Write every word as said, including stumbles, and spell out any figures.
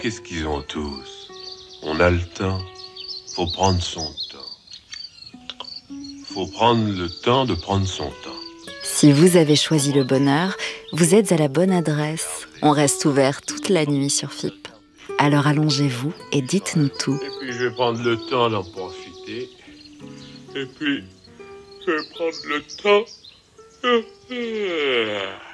Qu'est-ce qu'ils ont tous? On a le temps. Faut prendre son temps. Faut prendre le temps de prendre son temps. Si vous avez choisi le bonheur, vous êtes à la bonne adresse. On reste ouvert toute la nuit sur F I P. Alors allongez-vous et dites-nous tout. Et puis je vais prendre le temps d'en profiter. Et puis je vais prendre le temps.